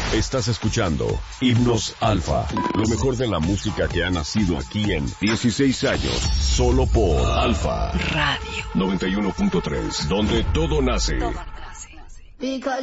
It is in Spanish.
Estás escuchando Himnos Alfa, lo mejor de la música que ha nacido aquí en 16 años, solo por Alfa Radio 91.3, donde todo nace.